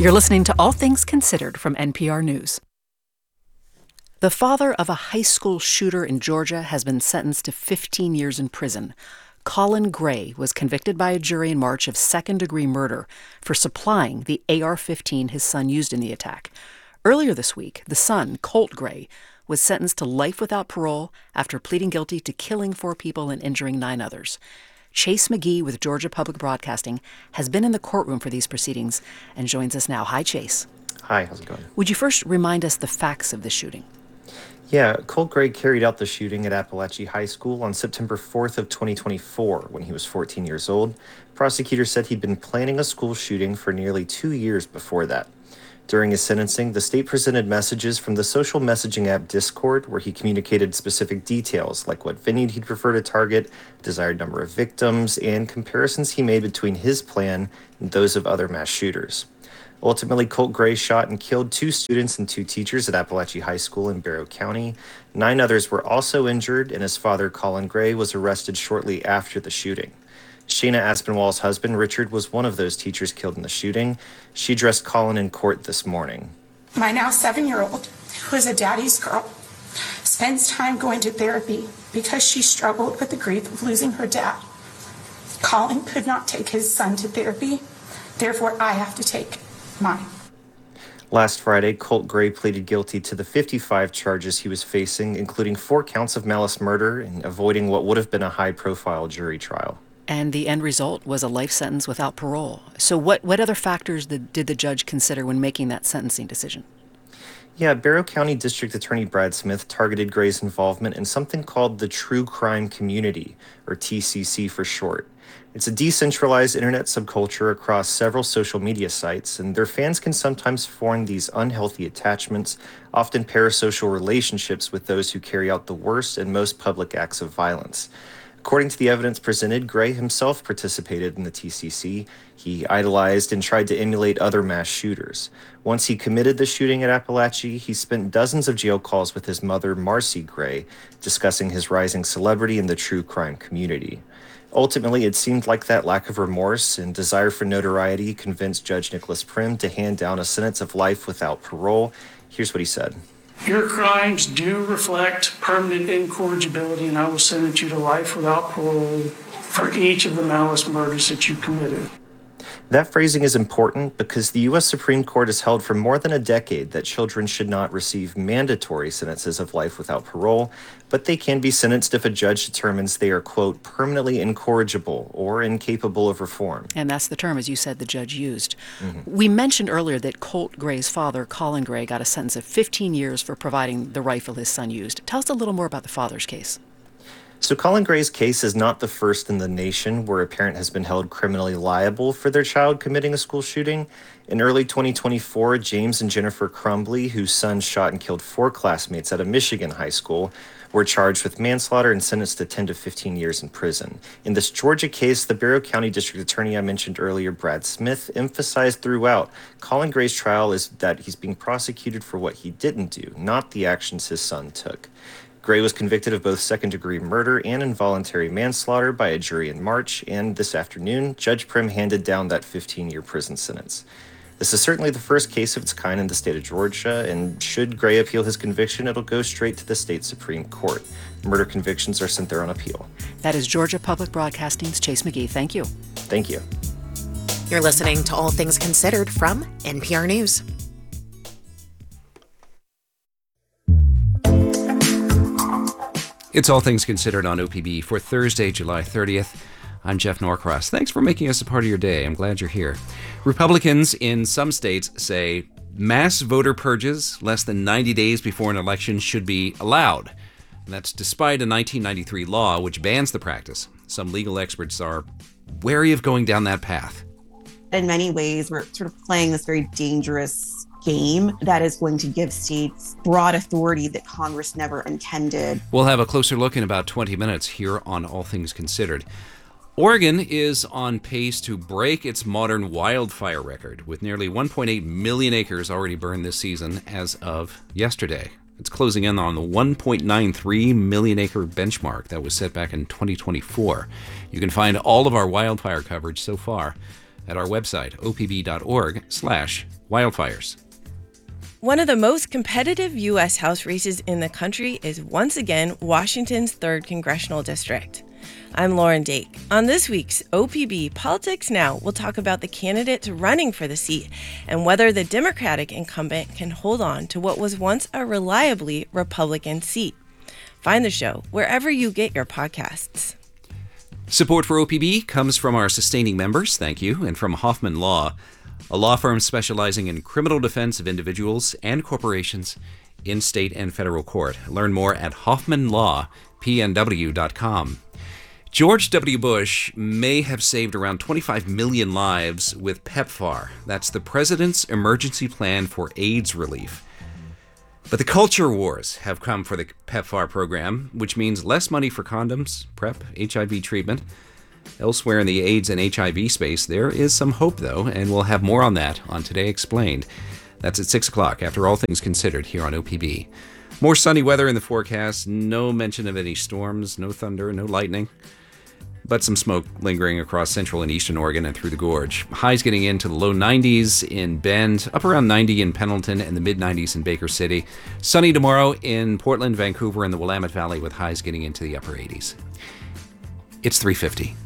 You're listening to All Things Considered from NPR News. The father of a high school shooter in Georgia has been sentenced to 15 years in prison. Colin Gray was convicted by a jury in March of second-degree murder for supplying the AR-15 his son used in the attack. Earlier this week, the son, Colt Gray, was sentenced to life without parole after pleading guilty to killing 4 people and injuring 9 others. Chase McGee with Georgia Public Broadcasting has been in the courtroom for these proceedings and joins us now. Hi, Chase. Hi, how's it going? Would you first remind us the facts of the shooting? Yeah, Colt Gray carried out the shooting at Appalachia High School on September 4th of 2024 when he was 14 years old. Prosecutors said he'd been planning a school shooting for nearly 2 years before that. During his sentencing, the state presented messages from the social messaging app Discord, where he communicated specific details like what venue he'd prefer to target, desired number of victims, and comparisons he made between his plan and those of other mass shooters. Ultimately, Colt Gray shot and killed 2 students and 2 teachers at Appalachia High School in Barrow County. 9 others were also injured, and his father, Colin Gray, was arrested shortly after the shooting. Shayna Aspinwall's husband, Richard, was one of those teachers killed in the shooting. She addressed Colin in court this morning. My now 7-year-old, who is a daddy's girl, spends time going to therapy because she struggled with the grief of losing her dad. Colin could not take his son to therapy, therefore I have to take mine. Last Friday, Colt Gray pleaded guilty to the 55 charges he was facing, including 4 counts of malice murder and avoiding what would have been a high-profile jury trial. And the end result was a life sentence without parole. So what other factors did the judge consider when making that sentencing decision? Yeah, Barrow County District Attorney Brad Smith targeted Gray's involvement in something called the True Crime Community, or TCC for short. It's a decentralized internet subculture across several social media sites, and their fans can sometimes form these unhealthy attachments, often parasocial relationships with those who carry out the worst and most public acts of violence. According to the evidence presented, Gray himself participated in the TCC. He idolized and tried to emulate other mass shooters. Once he committed the shooting at Appalachia, he spent dozens of jail calls with his mother, Marcy Gray, discussing his rising celebrity in the true crime community. Ultimately, it seemed like that lack of remorse and desire for notoriety convinced Judge Nicholas Prim to hand down a sentence of life without parole. Here's what he said. Your crimes do reflect permanent incorrigibility, and I will sentence you to life without parole for each of the malice murders that you committed. That phrasing is important because the U.S. Supreme Court has held for more than a decade that children should not receive mandatory sentences of life without parole, but they can be sentenced if a judge determines they are, quote, permanently incorrigible or incapable of reform. And that's the term, as you said, the judge used. We mentioned earlier that Colt Gray's father, Colin Gray, got a sentence of 15 years for providing the rifle his son used. Tell us a little more about the father's case. So Colin Gray's case is not the first in the nation where a parent has been held criminally liable for their child committing a school shooting. In early 2024, James and Jennifer Crumbly, whose son shot and killed 4 classmates at a Michigan high school, were charged with manslaughter and sentenced to 10 to 15 years in prison. In this Georgia case, the Barrow County District Attorney I mentioned earlier, Brad Smith, emphasized throughout Colin Gray's trial is that he's being prosecuted for what he didn't do, not the actions his son took. Gray was convicted of both second-degree murder and involuntary manslaughter by a jury in March, and this afternoon, Judge Prim handed down that 15-year prison sentence. This is certainly the first case of its kind in the state of Georgia, and should Gray appeal his conviction, it'll go straight to the state Supreme Court. Murder convictions are sent there on appeal. That is Georgia Public Broadcasting's Chase McGee. Thank you. Thank you. You're listening to All Things Considered from NPR News. It's All Things Considered on OPB for Thursday, July 30th. I'm Jeff Norcross. Thanks for making us a part of your day. I'm glad you're here. Republicans in some states say mass voter purges less than 90 days before an election should be allowed. And that's despite a 1993 law which bans the practice. Some legal experts are wary of going down that path. In many ways, we're sort of playing this very dangerous game that is going to give states broad authority that Congress never intended. We'll have a closer look in about 20 minutes here on All Things Considered. Oregon is on pace to break its modern wildfire record, with nearly 1.8 million acres already burned this season as of yesterday. It's closing in on the 1.93 million acre benchmark that was set back in 2024. You can find all of our wildfire coverage so far at our website, opb.org/wildfires. One of the most competitive U.S. House races in the country is once again Washington's 3rd Congressional District. I'm Lauren Dake. On this week's OPB Politics Now, we'll talk about the candidates running for the seat and whether the Democratic incumbent can hold on to what was once a reliably Republican seat. Find the show wherever you get your podcasts. Support for OPB comes from our sustaining members, thank you, and from Hoffman Law, a law firm specializing in criminal defense of individuals and corporations in state and federal court. Learn more at hoffmanlawpnw.com. George W. Bush may have saved around 25 million lives with PEPFAR. That's the President's Emergency Plan for AIDS Relief. But the culture wars have come for the PEPFAR program, which means less money for condoms, PrEP, HIV treatment. Elsewhere in the AIDS and HIV space, there is some hope, though, and we'll have more on that on Today Explained. That's at 6 o'clock, after All Things Considered, here on OPB. More sunny weather in the forecast, no mention of any storms, no thunder, no lightning, but some smoke lingering across central and eastern Oregon and through the gorge. Highs getting into the low 90s in Bend, up around 90 in Pendleton, and the mid-90s in Baker City. Sunny tomorrow in Portland, Vancouver, and the Willamette Valley, with highs getting into the upper 80s. It's 3:50.